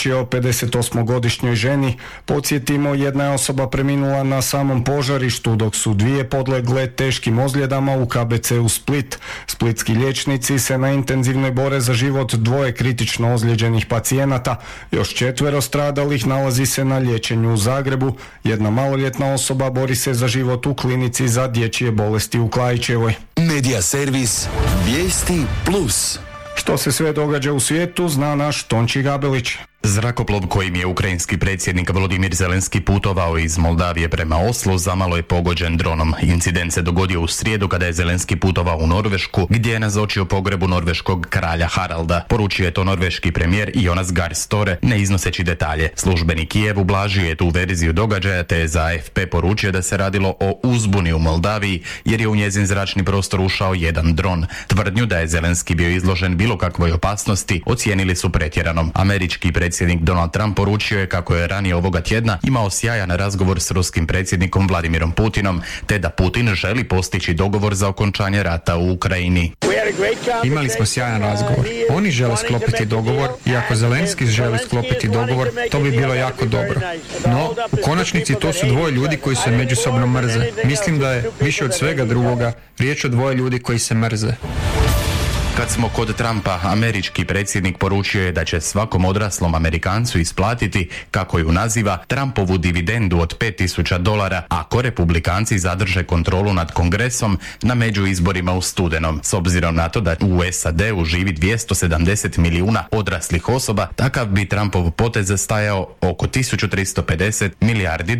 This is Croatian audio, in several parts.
Riječ je o 58-godišnjoj ženi. Podsjetimo, jedna je osoba preminula na samom požarištu, dok su dvije podlegle teškim ozljedama u KBC-u Split. Splitski liječnici se na intenzivnoj bore za život dvoje kritično ozlijeđenih pacijenata. Još 4 stradalih nalazi se na liječenju u Zagrebu. Jedna maloljetna osoba bori se za život u klinici za dječje bolesti u Klaićevoj. Medija servis Vijesti Plus. Što se sve događa u svijetu zna naš Tonči Gabelić. Zrakoplov kojim je ukrajinski predsjednik Volodimir Zelenski putovao iz Moldavije prema Oslu zamalo je pogođen dronom. Incident se dogodio u srijedu kada je Zelenski putovao u Norvešku, gdje je nazočio pogrebu norveškog kralja Haralda. Poručio je to norveški premijer Jonas Gahr Støre, ne iznoseći detalje. Službeni Kijev ublažio je tu verziju događaja te je za AFP poručio da se radilo o uzbuni u Moldaviji jer je u njezin zračni prostor ušao jedan dron. Tvrdnju da je Zelenski bio izložen bilo kakvoj opasnosti ocijenili su pretjeranom. Američki predsjednik Donald Trump poručio je kako je ranije ovoga tjedna imao sjajan razgovor s ruskim predsjednikom Vladimirom Putinom, te da Putin želi postići dogovor za okončanje rata u Ukrajini. Imali smo sjajan razgovor. Oni žele sklopiti dogovor i ako Zelenski želi sklopiti dogovor, to bi bilo jako dobro. No, u konačnici to su dvoje ljudi koji se međusobno mrze. Mislim da je više od svega drugoga riječ o dvoje ljudi koji se mrze. Kad smo kod Trumpa, američki predsjednik poručio je da će svakom odraslom Amerikancu isplatiti, kako ju naziva, Trumpovu dividendu od $5,000 ako republikanci zadrže kontrolu nad Kongresom na međuizborima u studenom. S obzirom na to da u SAD-u živi 270 milijuna odraslih osoba, takav bi Trumpov potez stajao oko $1.350 milijardi.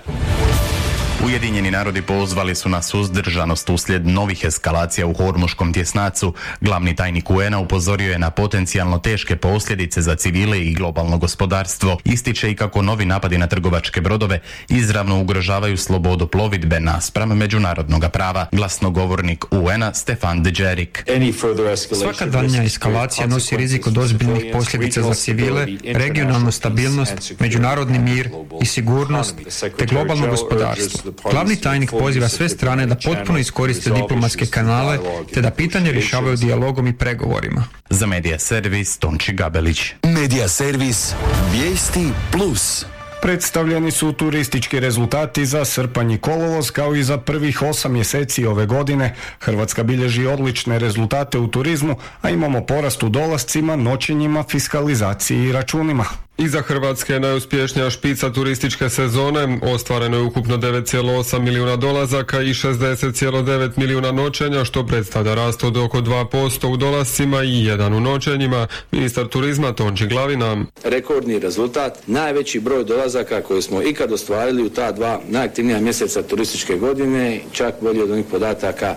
Ujedinjeni narodi pozvali su na suzdržanost uslijed novih eskalacija u Hormuškom tjesnacu. Glavni tajnik UN-a upozorio je na potencijalno teške posljedice za civile i globalno gospodarstvo. Ističe i kako novi napadi na trgovačke brodove izravno ugrožavaju slobodu plovidbe naspram međunarodnog prava. Glasnogovornik UN-a Stefan Dujarric. Svaka daljnja eskalacija nosi rizik od ozbiljnih posljedica za civile, regionalnu stabilnost, međunarodni mir i sigurnost te globalno gospodarstvo. Glavni tajnik poziva sve strane da potpuno iskoriste diplomatske kanale te da pitanje rješavaju dijalogom i pregovorima. Za Medija servis Tonči Gabelić. Medija servis Vijesti Plus. Predstavljeni su turistički rezultati za srpanj i kolovoz kao i za prvih 8 mjeseci ove godine. Hrvatska bilježi odlične rezultate u turizmu, a imamo porast u dolascima, noćenjima, fiskalizaciji i računima. Iza Hrvatske je najuspješnija špica turističke sezone, ostvareno je ukupno 9,8 milijuna dolazaka i 60,9 milijuna noćenja, što predstavlja rast od oko 2% u dolascima i 1 u noćenjima. Ministar turizma Tonči Glavina. Rekordni rezultat, najveći broj dolazaka koje smo ikad ostvarili u ta 2 najaktivnija mjeseca turističke godine, čak bolje od onih podataka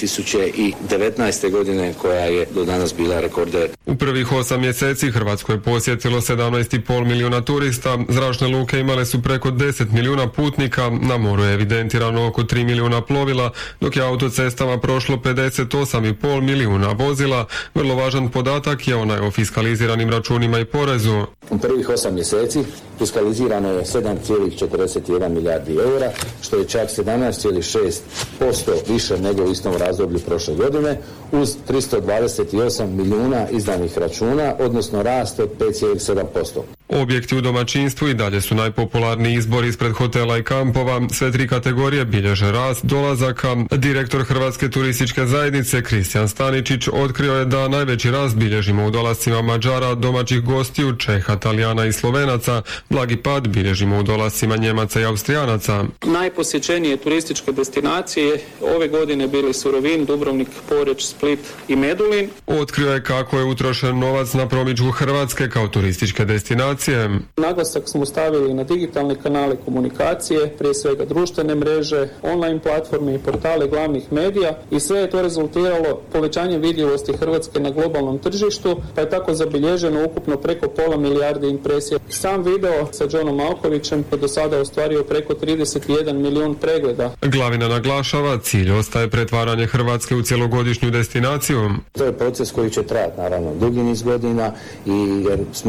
2019. godine koja je do danas bila rekorder. U prvih 8 mjeseci Hrvatsku je posjetilo 17,5 milijuna turista, zračne luke imale su preko 10 milijuna putnika, na moru je evidentirano oko 3 milijuna plovila, dok je autocestama prošlo 58,5 milijuna vozila. Vrlo važan podatak je onaj o fiskaliziranim računima i porezu. U prvih 8 mjeseci fiskalizirano je 7,41 milijardi eura, što je čak 17,6% više nego u istom razdoblju prošle godine, uz 328 milijuna izdanih računa, odnosno rast od 5,7%. Objekti u domaćinstvu i dalje su najpopularniji izbor ispred hotela i kampova. Sve 3 kategorije bilježe rast dolazaka. Direktor Hrvatske turističke zajednice Kristijan Staničić otkrio je da najveći rast bilježimo u dolascima Mađara, domaćih gostiju, Čeha, Talijana i Slovenaca. Blagi pad bilježimo u dolascima Njemaca i Austrijanaca. Najposjećenije turističke destinacije ove godine bili su Rovinj, Dubrovnik, Poreč, Split i Medulin. Otkrio je kako je utrošen novac na promidžbu Hrvatske kao turističke destinacije. Naglasak smo stavili na digitalne kanale komunikacije, prije svega društvene mreže, online platforme i portale glavnih medija, i sve je to rezultiralo povećanjem vidljivosti Hrvatske na globalnom tržištu, pa je tako zabilježeno ukupno preko 0,5 milijarde impresija. Sam video sa Johnom Malkovićem je do sada ostvario preko 31 milijun pregleda. Glavina naglašava, cilj ostaje pretvaranje Hrvatske u cjelogodišnju destinaciju. To je proces koji će trajati naravno dugi niz godina, i jer smo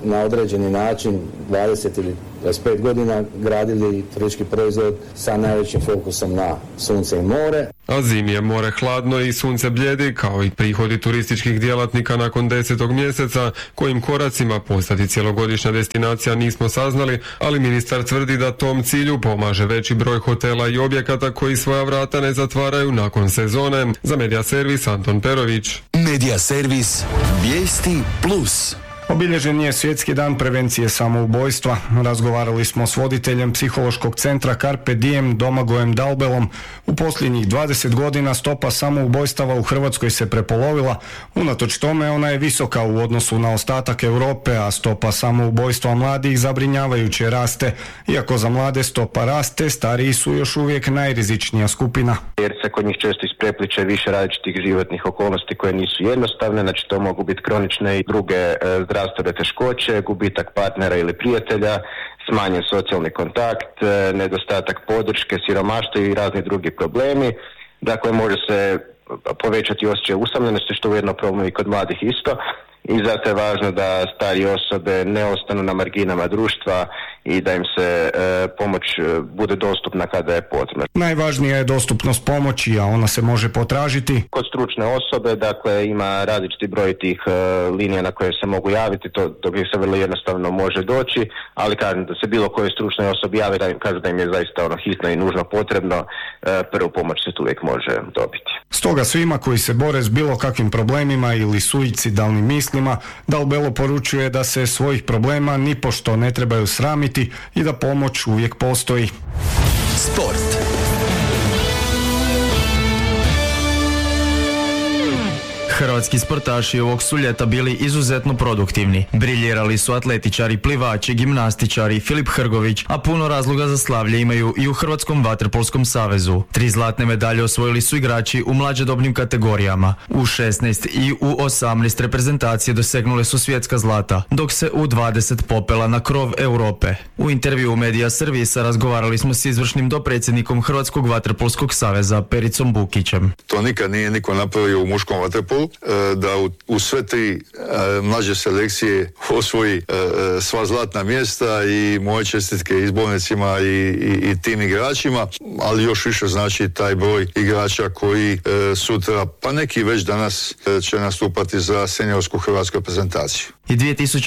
na određeni način 20 ili 25 godina gradili turistički proizvod sa najvećim fokusom na sunce i more. A zimi je more hladno i sunce bljedi, kao i prihodi turističkih djelatnika nakon 10. mjeseca, kojim koracima postati cjelogodišnja destinacija nismo saznali, ali ministar tvrdi da tom cilju pomaže veći broj hotela i objekata koji svoja vrata ne zatvaraju nakon sezone. Za Medija servis Anton Perović. Medija servis Vijesti Plus. Obilježen je Svjetski dan prevencije samoubojstva. Razgovarali smo s voditeljem psihološkog centra Carpe Diem Domagojem Dalbelom. U posljednjih 20 godina stopa samoubojstava u Hrvatskoj se prepolovila. Unatoč tome ona je visoka u odnosu na ostatak Europe, a stopa samoubojstva mladih zabrinjavajuće raste. Iako za mlade stopa raste, stariji su još uvijek najrizičnija skupina. Jer se kod njih često isprepliče više različitih životnih okolnosti koje nisu jednostavne, znači to mogu biti kronične i druge zdravstvene teškoće, gubitak partnera ili prijatelja, smanjen socijalni kontakt, nedostatak podrške, siromaštvo i razni drugi problemi. Dakle, može se povećati osjećaj usamljenosti, što je ujedno problem i kod mladih isto. I zato je važno da starije osobe ne ostanu na marginama društva i da im se pomoć bude dostupna kada je potrebna. Najvažnija je dostupnost pomoći, a ona se može potražiti kod stručne osobe, dakle ima različiti broj tih linija na koje se mogu javiti, to do kojih se vrlo jednostavno može doći, ali kažem da se bilo koje stručnoj osobi javi, da im kažu da im je zaista hitno i nužno potrebno, prvu pomoć se tu uvijek može dobiti. Stoga svima koji se bore s bilo kakvim problemima ili suicidalnim mislima, Dalbelo poručuje da se svojih problema nipošto ne trebaju sramiti i da pomoć uvijek postoji. Sport. Hrvatski sportaši ovog su ljeta bili izuzetno produktivni. Briljirali su atletičari, plivači, gimnastičari, Filip Hrgović, a puno razloga za slavlje imaju i u Hrvatskom vaterpolskom savezu. 3 zlatne medalje osvojili su igrači u mlađodobnim kategorijama. U 16 i u 18 reprezentacije dosegnule su svjetska zlata, dok se u 20 popela na krov Europe. U intervju Medija servisa razgovarali smo s izvršnim dopredsjednikom Hrvatskog vaterpolskog saveza Pericom Bukićem. To nikad nije niko napravio u muškom vaterpolu, da u sve 3 mlađe selekcije osvoji sva zlatna mjesta, i moje čestitke izbornicima i tim igračima, ali još više znači taj broj igrača koji sutra, pa neki već danas će nastupati za seniorsku hrvatsku reprezentaciju. I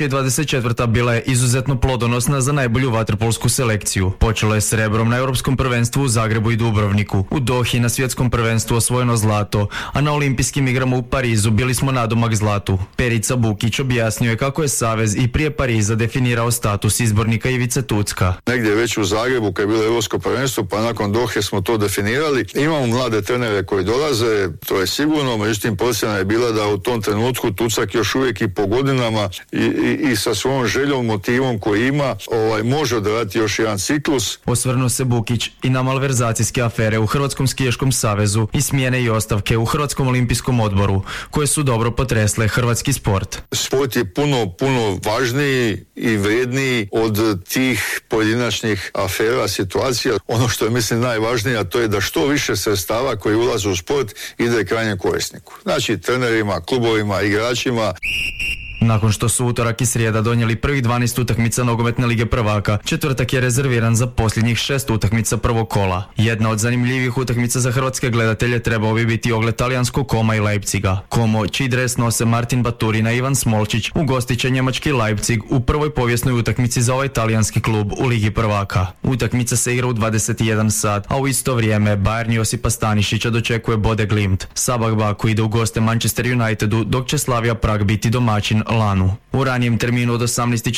2024. bila je izuzetno plodonosna za najbolju vaterpolsku selekciju. Počelo je srebrom na Europskom prvenstvu u Zagrebu i Dubrovniku. U Dohi na svjetskom prvenstvu osvojeno zlato, a na olimpijskim igrama u Parizu bili smo nadomak zlatu. Perica Bukić objasnio je kako je savez i prije Pariza definirao status izbornika Ivice Tucka. Negdje već u Zagrebu kad je bilo Europsko prvenstvo, pa nakon Dohe smo to definirali. Imamo mlade trenere koji dolaze, to je sigurno, međutim procjena je bila da u tom trenutku Tucak još uvijek i po godinama i sa svojom željom, motivom koji ima, može odraditi još jedan ciklus. Osvrnuo se Bukić i na malverzacijske afere u Hrvatskom skijaškom savezu i smjene i ostavke u Hrvatskom olimpijskom odboru, koje su dobro potresle hrvatski sport. Sport je puno važniji i vrijedniji od tih pojedinačnih afera, situacija. Ono što je mislim najvažnije, a to je da što više sredstava koji ulaze u sport ide krajnjem korisniku. Znači trenerima, klubovima, igračima. Nakon što su utorak i srijeda donijeli prvih 12 utakmica nogometne lige prvaka, četvrtak je rezerviran za posljednjih 6 utakmica prvog kola. Jedna od zanimljivih utakmica za hrvatske gledatelje trebao bi biti ogled talijanskog Koma i Leipziga. Komo, čiji dres nose Martin Baturina i Ivan Smolčić, ugostit će njemački Leipzig u prvoj povijesnoj utakmici za ovaj talijanski klub u ligi prvaka. Utakmica se igra u 21 sat, a u isto vrijeme Bayern Josipa Stanišića dočekuje Bode Glimt. Sabah Baku ide u goste Manchester Unitedu, dok će Slavia Prag biti domaćin Lanu. U ranijem terminu od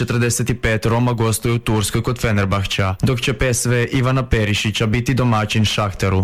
18:45 Roma gostuje u Turskoj kod Fenerbahča, dok će PSV Ivana Perišića biti domaćin Šahtaru.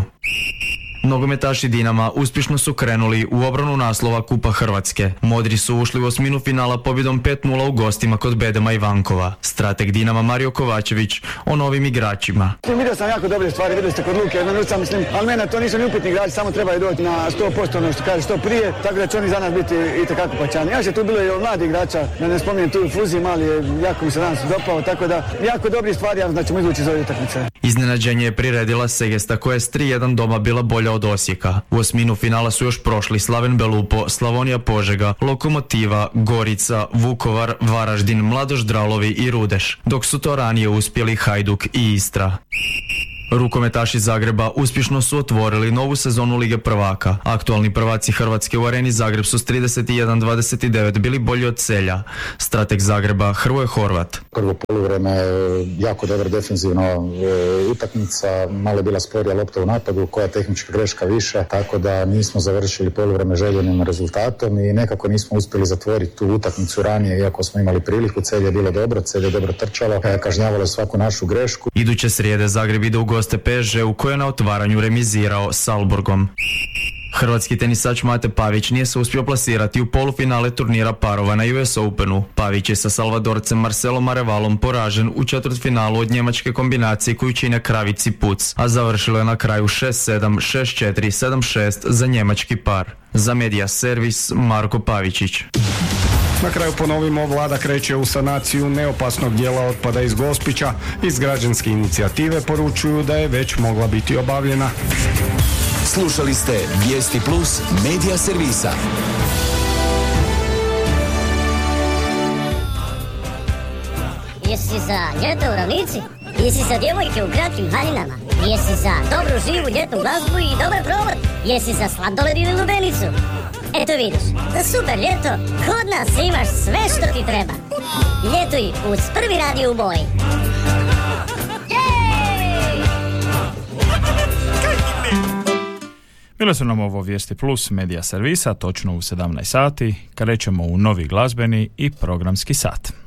Nogometaši Dinama uspješno su krenuli u obranu naslova Kupa Hrvatske. Modri su ušli u osminu finala pobjedom 5:0 u gostima kod Bedema Ivankova. Strateg Dinama Mario Kovačević o novim igračima. Vidio sam jako dobre stvari, vidjeli ste kod Luke, mislim, ali mene to nisu ni upitni igrači, samo trebaju doći na 100%, ono što kaže, što prije, tako da će oni za nas biti itekako pačani. Ja će tu bilo i od mladih igrača, da ne spominjem tu Fuzi, mali je, jako mi se danas dopao, tako da jako dobri stvari, ja znači ćemo izvući iz ove utakmice. Iznenađenje je priredila Segesta koja je s 3:1 doma bila bolja od Osijeka. U osminu finala su još prošli Slaven Belupo, Slavonija Požega, Lokomotiva, Gorica, Vukovar, Varaždin, Mladoš Dralovi i Rudeš, dok su to ranije uspjeli Hajduk i Istra. Rukometaši Zagreba uspješno su otvorili novu sezonu Lige prvaka. Aktualni prvaci Hrvatske u Areni Zagreb su s 31-29 bili bolji od Celja. Strateg Zagreba Hrvoje Horvat. Prvo poluvreme jako dobra defenzivna utakmica, malo je bila sporija lopta u napadu, koja tehnička greška više, tako da nismo završili poluvreme željenim rezultatom i nekako nismo uspjeli zatvoriti tu utakmicu ranije, iako smo imali priliku. Celje je bilo dobro, Celje je dobro trčalo, kažnjavalo svaku našu grešku. Iduće srijede Zagreb ide u goste PSG u kojoj je na otvaranju remizirao s Salzburgom. Hrvatski tenisač Mate Pavić nije se uspio plasirati u polufinale turnira parova na US Openu. Pavić je sa Salvadorcem Marcelom Arevalom poražen u četvrtfinalu od njemačke kombinacije koju čine Kravic i Puc, a završilo je na kraju 6-7, 6-4, 7-6 za njemački par. Za Medija Servis Marko Pavičić. Na kraju ponovimo, vlada kreće u sanaciju neopasnog dijela otpada iz Gospića. Iz građanske inicijative poručuju da je već mogla biti obavljena. Slušali ste Vijesti Plus Medija Servisa. Jesi za ljeto u ravnici? Jesi za djevojke u kratkim haljinama? Jesi za dobru živu ljetnu glazbu i dobar provod? Jesi za sladoled ili lubenicu? Eto vidiš, za super ljeto kod nas imaš sve što ti treba. Ljetuj uz prvi radio u boji. Bile su nam ovo Vijesti Plus Medija Servisa točno u 17 sati, krećemo u novi glazbeni i programski sat.